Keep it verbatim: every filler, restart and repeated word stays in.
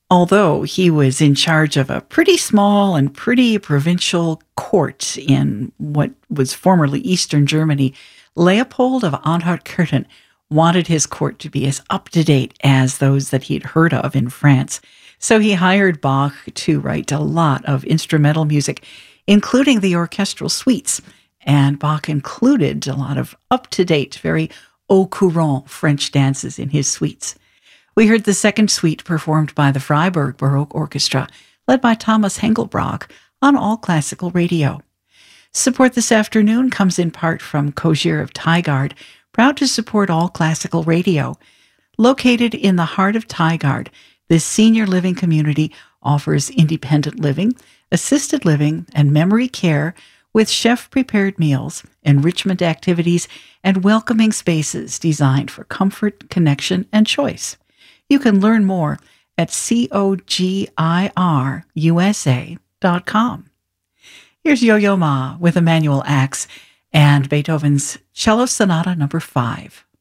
Although he was in charge of a pretty small and pretty provincial court in what was formerly Eastern Germany, Leopold of Anhalt-Köthen wanted his court to be as up-to-date as those that he'd heard of in France. So he hired Bach to write a lot of instrumental music, including the orchestral suites. And Bach included a lot of up-to-date, very au courant French dances in his suites. We heard the second suite performed by the Freiburg Baroque Orchestra, led by Thomas Hengelbrock, on All Classical Radio. Support this afternoon comes in part from Kosher of Tigard, proud to support All Classical Radio. Located in the heart of Tigard, this senior living community offers independent living, assisted living, and memory care with chef-prepared meals, enrichment activities, and welcoming spaces designed for comfort, connection, and choice. You can learn more at cogir u s a dot com. Here's Yo-Yo Ma with Emanuel Ax and Beethoven's Cello Sonata number five.